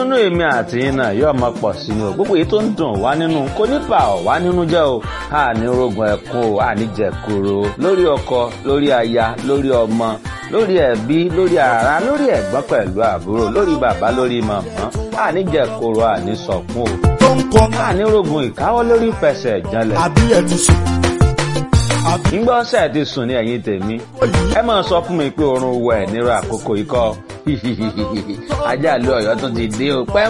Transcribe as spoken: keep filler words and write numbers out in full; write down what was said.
ìdùnnú èmi àti yín náà yóò máa pọ̀ sí i o gbogbo èyí tó ń dùn wá nínú kò ní bà ọ́ wá nínú jẹ́ o àní rogun ẹ̀kún o àní jẹ̀kúrò lórí ọkọ lórí aya lórí ọmọ lórí ẹbí lórí ará lórí ẹ̀gbọ́n pẹ̀lú àbúrò lórí bàbá lórí màmá àní jẹ̀kúrò àní sọ̀kún o àní rogun ìkáwọ́ lórí fẹsẹ̀ ìjànlẹ̀. àbí ẹ̀ ti sùn. ńgbọ́ ọ̀sẹ̀ ti sùn ní ẹ̀yìn tèmi ẹ máa sọ fún mi pé oorun wọ ẹ̀ nírú àkókò ikọ́ ajá ìlú Ọ̀yọ́ tún ti dé o pẹ́